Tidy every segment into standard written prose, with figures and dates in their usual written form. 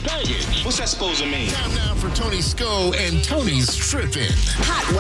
baggage. What's that supposed to mean? Time now for Tony Sko and Tony's Trippin'. Hot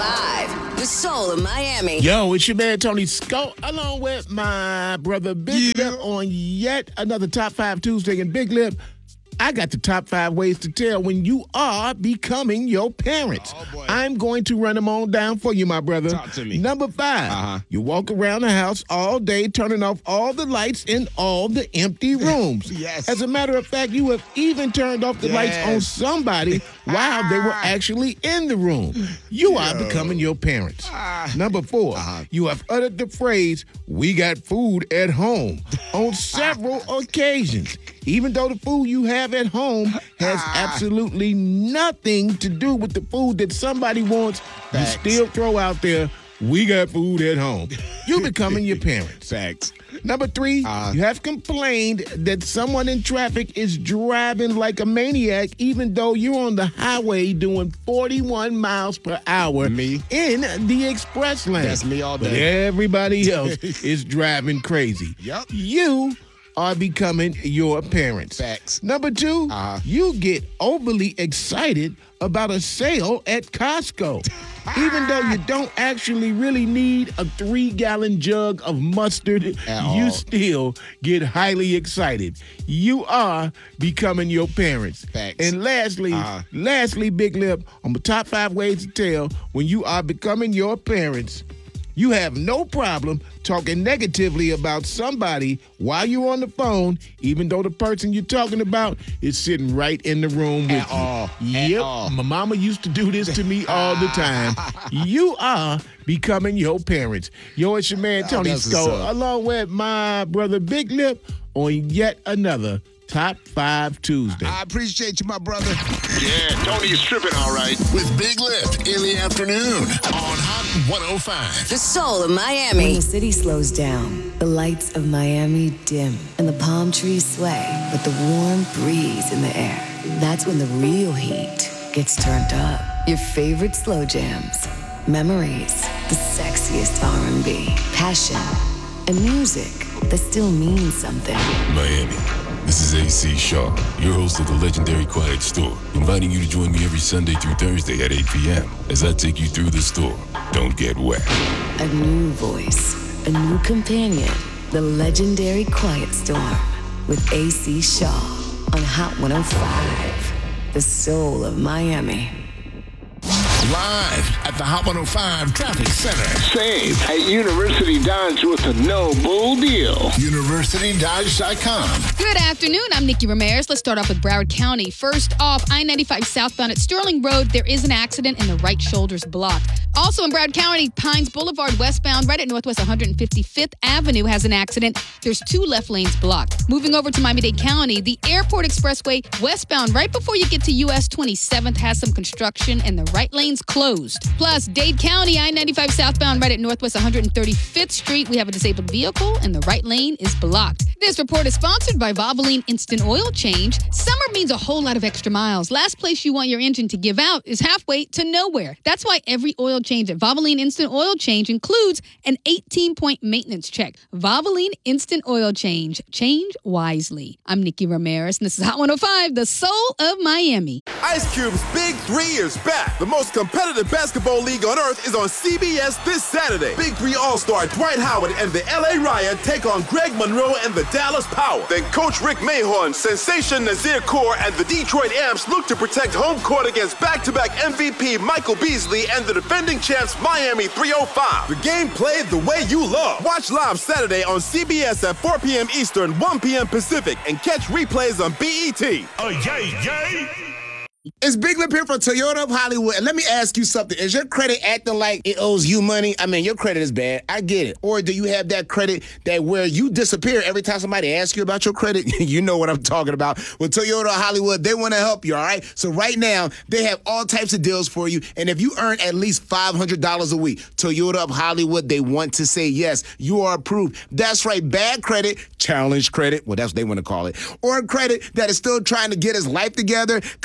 105, the soul of Miami. Yo, it's your man Tony Sko, along with my brother Big Lip on yet another Top 5 Tuesday. And Big Lip, I got the top 5 ways to tell when you are becoming your parents. Oh, boy. I'm going to run them on down for you, my brother. Talk to me. Number 5, you walk around the house all day turning off all the lights in all the empty rooms. Yes. As a matter of fact, you have even turned off the lights on somebody while they were actually in the room. You are becoming your parents. Number 4, you have uttered the phrase, "we got food at home," on several occasions. Even though the food you have at home has absolutely nothing to do with the food that somebody wants, Facts. you still throw out there, "we got food at home." You becoming your parents. Facts. Number 3, you have complained that someone in traffic is driving like a maniac, even though you're on the highway doing 41 miles per hour Me. in the express lane. That's me all But day. everybody else is driving crazy. Yup. You are becoming your parents. Facts. Number 2, you get overly excited about a sale at Costco. Even though you don't actually really need a 3-gallon jug of mustard, you all. still get highly excited. You are becoming your parents. Facts. And lastly, Big Lip, on the top 5 ways to tell when you are becoming your parents, you have no problem talking negatively about somebody while you're on the phone, even though the person you're talking about is sitting right in the room with At all. you. At Yep, all. my mama used to do this to me all the time. You are becoming your parents. Yo, it's your man Tony that's what's Sko, up. along with my brother Big Lip on yet another Top 5 Tuesday. I appreciate you, my brother. Yeah, Tony is tripping, all right. With Big Lip in the afternoon on Hot 105. The soul of When Miami. the city slows down, the lights of Miami dim, and the palm trees sway with the warm breeze in the air. That's when the real heat gets turned up. Your favorite slow jams, memories, the sexiest R&B, passion, and music that still means something. Miami. This is A.C. Shaw, your host of the legendary Quiet Store, inviting you to join me every Sunday through Thursday at 8 p.m. as I take you through the store. Don't get wet. A new voice, a new companion, the legendary Quiet Storm with A.C. Shaw on Hot 105, the soul of Miami. Live at the Hot 105 Traffic Center. Save at University Dodge with a no bull deal. UniversityDodge.com. Good afternoon. I'm Nikki Ramirez. Let's start off with Broward County. First off, I-95 southbound at Sterling Road, there is an accident and the right shoulder's blocked. Also in Broward County, Pines Boulevard westbound, right at Northwest 155th Avenue has an accident. There's 2 left lanes blocked. Moving over to Miami-Dade County, the Airport Expressway westbound, right before you get to US 27th, has some construction and the right lane's closed. Plus, Dade County, I-95 southbound, right at Northwest 135th Street, we have a disabled vehicle and the right lane is blocked. This report is sponsored by Valvoline Instant Oil Change. Summer means a whole lot of extra miles. Last place you want your engine to give out is halfway to nowhere. That's why every oil change at Valvoline Instant Oil Change includes an 18-point maintenance check. Valvoline Instant Oil Change. Change wisely. I'm Nikki Ramirez, and this is Hot 105, the soul of Miami. Ice Cube's Big 3 is back. The most competitive basketball league on earth is on CBS this Saturday. Big 3 All-Star Dwight Howard and the LA Riot take on Greg Monroe and the Dallas Power. Then Coach Rick Mahorn, Sensation Nazir Kaur, and the Detroit Amps look to protect home court against back-to-back MVP Michael Beasley and the defending champs Miami 305. The game played the way you love. Watch live Saturday on CBS at 4 p.m. Eastern, 1 p.m. Pacific, and catch replays on BET. Oh, yay. It's Big Lip here for Toyota of Hollywood. And let me ask you something. Is your credit acting like it owes you money? I mean, your credit is bad. I get it. Or do you have that credit that where you disappear every time somebody asks you about your credit? You know what I'm talking about. With Toyota of Hollywood, they want to help you, all right? So right now, they have all types of deals for you. And if you earn at least $500 a week, Toyota of Hollywood, they want to say yes, you are approved. That's right. Bad credit, challenge credit. Well, that's what they want to call it. Or a credit that is still trying to get his life together. Come see the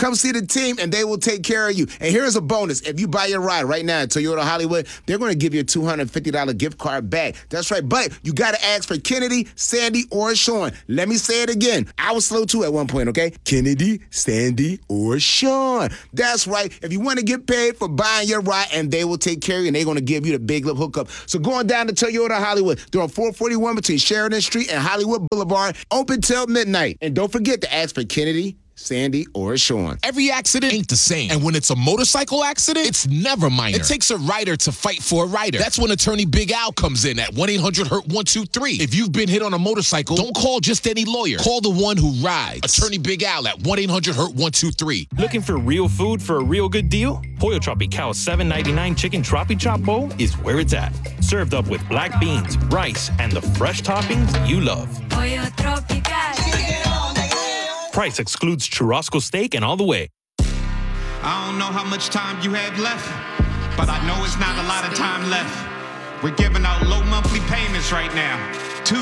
team, and they will take care of you. And here's a bonus. If you buy your ride right now at Toyota Hollywood, they're going to give you a $250 gift card back. That's right. But you got to ask for Kennedy, Sandy, or Sean. Let me say it again. I was slow too at one point, okay? Kennedy, Sandy, or Sean. That's right. If you want to get paid for buying your ride, and they will take care of you, and they're going to give you the big lip hookup. So going down to Toyota Hollywood, they're on 441 between Sheridan Street and Hollywood Boulevard, open till midnight. And don't forget to ask for Kennedy, Sandy, or Sean. Every accident ain't the same. And when it's a motorcycle accident, it's never minor. It takes a rider to fight for a rider. That's when attorney Big Al comes in at 1-800-HURT-123. If you've been hit on a motorcycle, don't call just any lawyer. Call the one who rides. Attorney Big Al at 1-800-HURT-123. Looking for real food for a real good deal? Pollo Tropical $7.99 chicken Tropi Chop bowl is where it's at. Served up with black beans, rice, and the fresh toppings you love. Pollo Tropical. Price excludes churrasco steak and all the way. I don't know how much time you have left, but I know it's not a lot of time left. We're giving out low monthly payments right now.